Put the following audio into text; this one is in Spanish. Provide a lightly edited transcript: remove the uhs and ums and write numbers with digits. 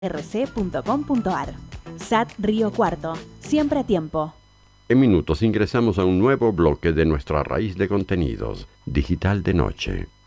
rc.com.ar. SAT Río Cuarto, siempre a tiempo. En minutos ingresamos a un nuevo bloque de nuestra raíz de contenidos, Digital de Noche.